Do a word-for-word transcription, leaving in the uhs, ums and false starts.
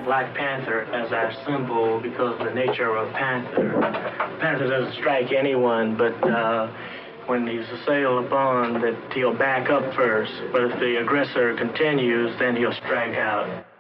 Black Panther as our symbol because of the nature of a panther. Panther doesn't strike anyone, but uh, when he's assailed upon, that he'll back up first. But if the aggressor continues, then he'll strike out.